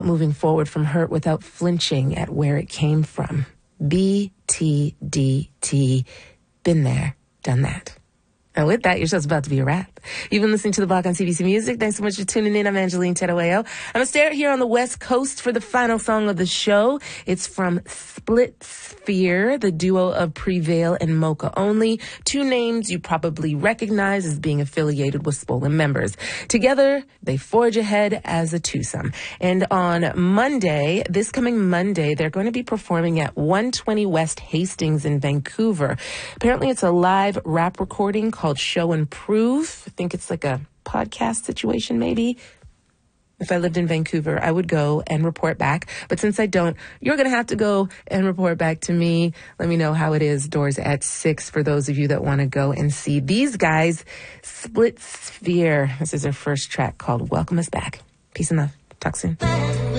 moving forward from hurt without flinching at where it came from. BTDT. Been there, done that. And with that, your show's about to be a wrap. You've been listening to The Block on CBC Music. Thanks so much for tuning in. I'm Angeline Terueo. I'm going to stay here on the West Coast for the final song of the show. It's from Split Sphere, the duo of Prevail and Mocha Only. Two names you probably recognize as being affiliated with Swollen members. Together, they forge ahead as a twosome. And on Monday, this coming Monday, they're going to be performing at 120 West Hastings in Vancouver. Apparently, it's a live rap recording called Show and Prove. I think it's like a podcast situation, maybe. If I lived in Vancouver, I would go and report back. But since I don't, you're going to have to go and report back to me. Let me know how it is. Doors at 6 for those of you that want to go and see these guys. Split Sphere. This is their first track called Welcome Us Back. Peace and love. Talk soon.